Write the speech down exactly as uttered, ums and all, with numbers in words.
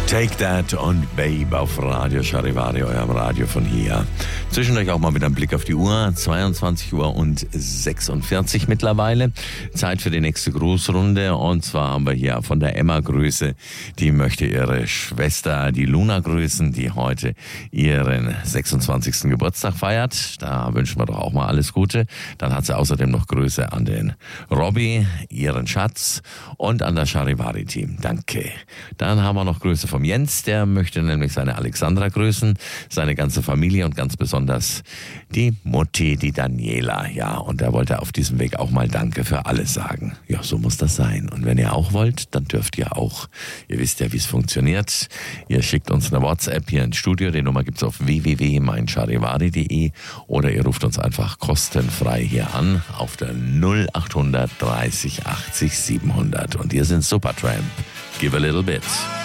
Take That und Babe auf Radio Charivari, eurem Radio von hier. Zwischendurch auch mal mit einem Blick auf die Uhr. zweiundzwanzig Uhr und sechsundvierzig mittlerweile. Zeit für die nächste Grußrunde. Und zwar haben wir hier von der Emma Grüße. Die möchte ihre Schwester, die Luna, grüßen, die heute ihren sechsundzwanzigsten Geburtstag feiert. Da wünschen wir doch auch mal alles Gute. Dann hat sie außerdem noch Grüße an den Robby, ihren Schatz und an das Charivari-Team. Danke. Dann haben wir noch Grüße vom Jens, der möchte nämlich seine Alexandra grüßen, seine ganze Familie und ganz besonders die Mutti, die Daniela. Ja, und er wollte auf diesem Weg auch mal Danke für alles sagen. Ja, so muss das sein. Und wenn ihr auch wollt, dann dürft ihr auch. Ihr wisst ja, wie es funktioniert. Ihr schickt uns eine WhatsApp hier ins Studio. Die Nummer gibt's auf w w w punkt mein charivari punkt de oder ihr ruft uns einfach kostenfrei hier an auf der null achthundert dreißig achtzig siebenhundert. Und ihr sind Supertramp. Give a little bit.